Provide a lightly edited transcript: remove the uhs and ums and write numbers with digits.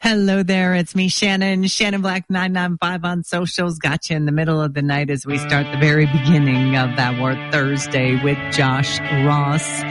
Hello there. It's me, Shannon. Shannon Black 995 on socials. Got you in the middle of the night as we start the very beginning of that War Thursday with Josh Ross.